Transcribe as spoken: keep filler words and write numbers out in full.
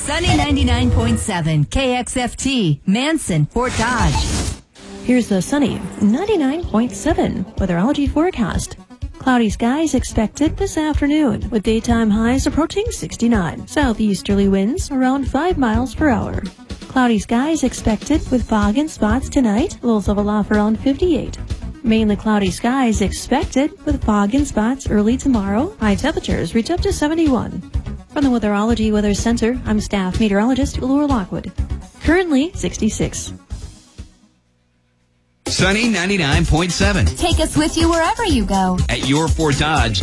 Sunny ninety-nine point seven K X F T, Manson, Fort Dodge. Here's the Sunny ninety-nine point seven weatherology forecast. Cloudy skies expected this afternoon, with daytime highs approaching sixty-nine. Southeasterly winds around five miles per hour. Cloudy skies expected with fog in spots tonight, lows level off around fifty-eight. Mainly cloudy skies expected with fog in spots early tomorrow. High temperatures reach up to seventy-one. From the Weatherology Weather Center, I'm staff meteorologist Laura Lockwood. Currently sixty-six. Sunny ninety-nine point seven. Take us with you wherever you go. At your Fort Dodge